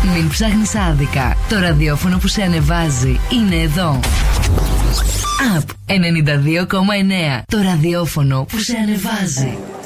Μην ψάχνεις άδικα. Το ραδιόφωνο που σε ανεβάζει είναι εδώ. Up 92,9. Το ραδιόφωνο που σε ανεβάζει.